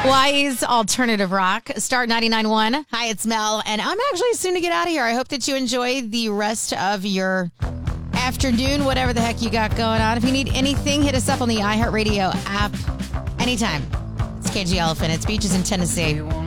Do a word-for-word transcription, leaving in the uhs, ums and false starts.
Hawaii's Alternative Rock, Start ninety-nine point one. Hi, it's Mel, and I'm actually soon to get out of here. I hope that you enjoy the rest of your afternoon, whatever the heck you got going on. If you need anything, hit us up on the iHeartRadio app anytime. It's K G Elephant. It's Beaches in Tennessee.